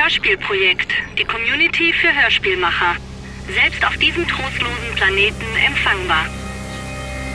Hörspielprojekt, die Community für Hörspielmacher. Selbst auf diesem trostlosen Planeten empfangbar.